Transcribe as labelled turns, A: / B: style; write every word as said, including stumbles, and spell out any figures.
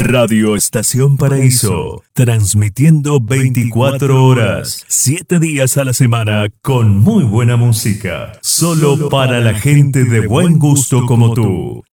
A: Radio Estación Paraíso, transmitiendo veinticuatro horas, siete días a la semana con muy buena música, solo para la gente de buen gusto como tú.